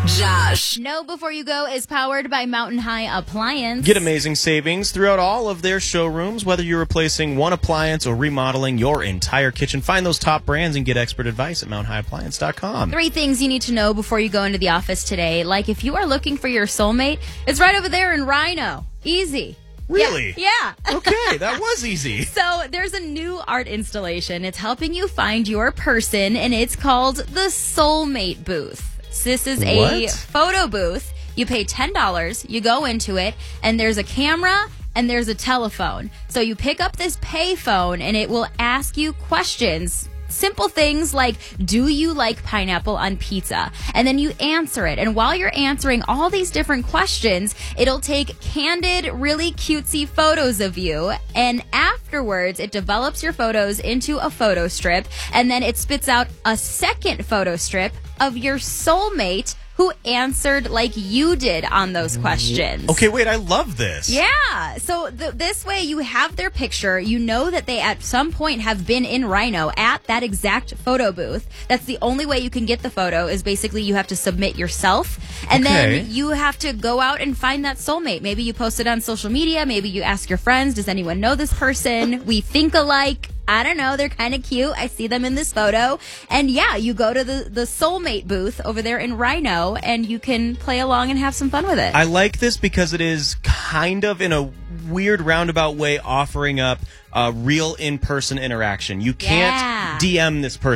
Josh. Know Before You Go is powered by Mountain High Appliance. Get amazing savings throughout all of their showrooms, whether you're replacing one appliance or remodeling your entire kitchen. Find those top brands and get expert advice at MountHighAppliance.com. 3 things you need to know before you go into the office today. Like if you are looking for your soulmate, it's right over there in Rhino. Easy. Really? Yeah. Okay, that was easy. So there's a new art installation. It's helping you find your person, and it's called the Soulmate Booth. So this is a photo booth. You pay $10, you go into it, and there's a camera and there's a telephone. So you pick up this pay phone, and it will ask you questions. Simple things like, do you like pineapple on pizza? And then you answer it. And while you're answering all these different questions, it'll take candid, really cutesy photos of you. And afterwards, it develops your photos into a photo strip. And then it spits out a second photo strip of your soulmate who answered like you did on those questions. Okay, wait, I love this. Yeah. So this way you have their picture. You know that they at some point have been in Rhino at that exact photo booth. That's the only way you can get the photo is basically you have to submit yourself. And then you have to go out and find that soulmate. Maybe you post it on social media. Maybe you ask your friends, does anyone know this person? We think alike. I don't know. They're kind of cute. I see them in this photo. And yeah, you go to the soulmate booth over there in Rhino and you can play along and have some fun with it. I like this because it is kind of in a weird roundabout way offering up real in-person interaction. You can't DM this person.